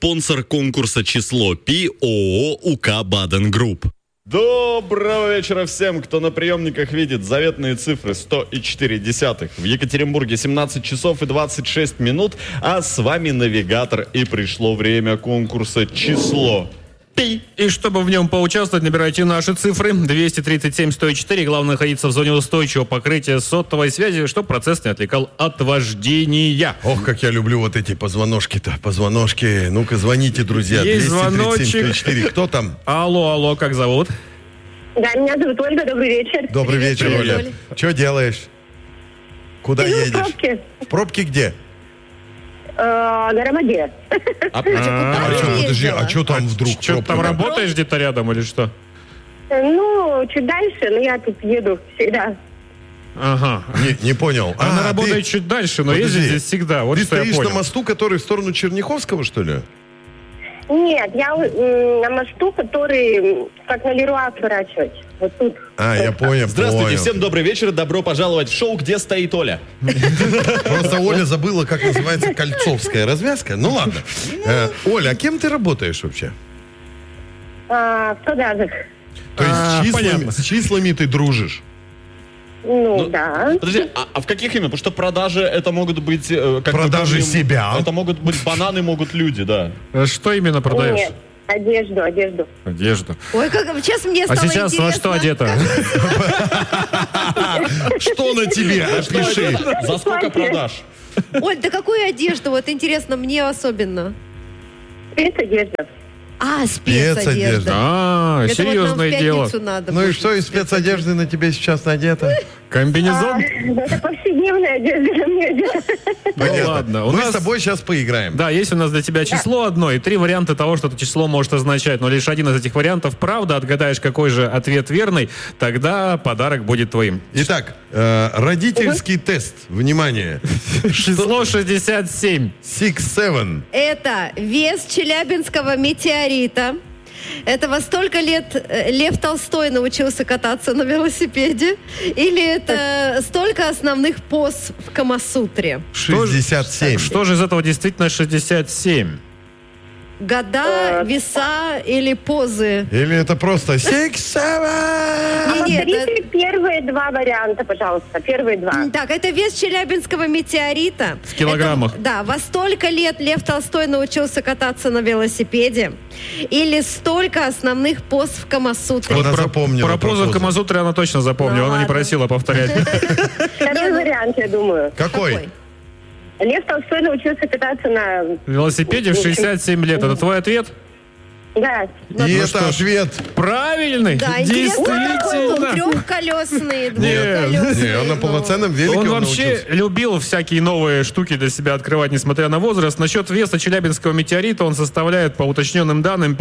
спонсор конкурса «Число Пи» ООО УК «Баден Групп». Доброго вечера всем, кто на приемниках видит заветные цифры 100,4. В Екатеринбурге 17 часов и 26 минут, а с вами навигатор, и пришло время конкурса «Число Пи». И чтобы в нем поучаствовать, набирайте наши цифры 237-104. Главное находиться в зоне устойчивого покрытия сотовой связи, чтобы процесс не отвлекал от вождения. Ох, как я люблю вот эти позвоночки-то. Позвоночки. Ну-ка, звоните, друзья. Есть 237-104. Кто там? Алло, как зовут? Да, меня зовут Ольга, добрый вечер. Добрый вечер, Привет, Оля. Что делаешь? Куда едешь? В пробке. В пробке где? На Ромаде. Подожди, а что там вдруг? Что, там работаешь где-то рядом или что? Ну, чуть дальше, но я тут еду всегда. Ага. Не понял. Она работает чуть дальше, но Подожди. ездит здесь всегда. Вот Ты что я стоишь понял. на мосту, который в сторону Черняховского, что ли? Нет, я на мосту, который как на Леруа сворачивать. Вот тут. А, я понял. Здравствуйте, понял. всем добрый вечер, добро пожаловать в шоу «Где стоит Оля». Просто Оля забыла, как называется кольцовская развязка. Ну ладно. Оля, а кем ты работаешь вообще? В продажах. То есть понятно. с числами ты дружишь? Ну, да. Подожди, а в каких именно? Потому что продажи это могут быть... как мы Продажи помним, себя. Это могут быть бананы, могут люди, да. Что именно продаешь? Нет, одежду. Одежду. Ой, как сейчас мне А стало сейчас интересно. во что одета? Что на тебе? Опиши. За сколько продаж? Оль, да какую одежду? Вот интересно, мне особенно. Спецодежда. Спецодежда. Спецодежда. А, Это вот нам в серьезное дело. пятницу надо. Ну и будет что из спецодежды на тебе сейчас надето? Комбинезон? Это повседневная одежда на мне одета. Понятно. ладно, у Мы нас- с тобой сейчас поиграем. Да, есть у нас для тебя число одно и 3 варианта того, что это число может означать. Но лишь один из этих вариантов правда. Отгадаешь, какой же ответ верный, тогда подарок будет твоим. Итак, родительский тест. Внимание. Число 67. 6-7. Это вес Челябинского метеорита. Это во столько лет Лев Толстой научился кататься на велосипеде? Или это столько основных поз в Камасутре? 67. Что же из этого действительно 67? Года, веса или позы? Или это просто 6-7? Нет, Повторите первые два варианта, пожалуйста. Первые два. Так, это вес Челябинского метеорита. В килограммах. Это, да, во столько лет Лев Толстой научился кататься на велосипеде? Или столько основных поз в Камасутре? Она запомнила Про позу в позу. Камасутре она точно запомнила, Ну, она не ладно. просила повторять. Второй вариант, я думаю. Какой? Лев Толстой научился кататься на... В велосипеде в 67 лет. Это твой ответ? Да. И это ответ. Правильный? Да, интересно, какой он? Действительно. Трехколесный, Не, двухколесный. он на полноценном велике Он он вообще научился. любил всякие новые штуки для себя открывать, несмотря на возраст. Насчет веса Челябинского метеорита он составляет, по уточненным данным,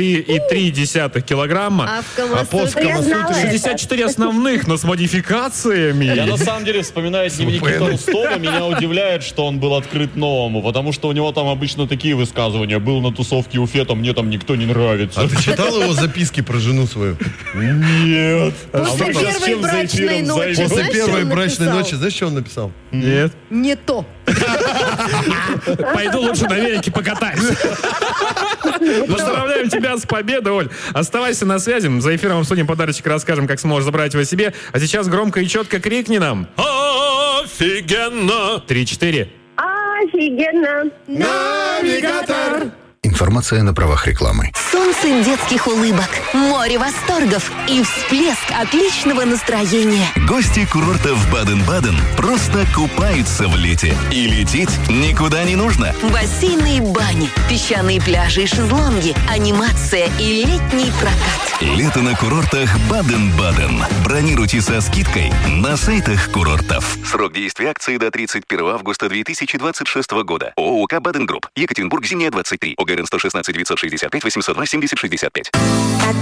503,3 килограмма. А в А пост в Камасутре? Я знала Камасутре... 64 основных, но с модификациями. Я на самом деле вспоминаю дневники VPN. Толстого. Меня удивляет, что он был открыт новому, потому что у него там обычно такие высказывания. Был на тусовке Уфета, мне там никто не нравится. А ты читал его записки про жену свою? Нет. После А первой с чем за брачной эфиром ночи. зайдем? После Знаешь, первой что он брачной написал? ночи, знаешь, что он написал? Нет. Не то. Пойду лучше на велике покатаюсь. Поздравляем тебя с победой, Оль. Оставайся на связи. За эфиром обсудим подарочек, расскажем, как сможешь забрать его себе. А сейчас громко и четко крикни нам. Офигенно! 3-4. Офигенно. Навигатор! Информация на правах рекламы. Солнце детских улыбок, море восторгов и всплеск отличного настроения. Гости курортов Баден-Баден просто купаются в лете. И лететь никуда не нужно. Бассейны и бани, песчаные пляжи и шезлонги, анимация и летний прокат. Лето на курортах Баден-Баден. Бронируйте со скидкой на сайтах курортов. Срок действия акции до 31 августа 2026 года. ООО «Баден Групп». Екатеринбург, Зимняя, 23. ОГРН 116 965 802 70 65.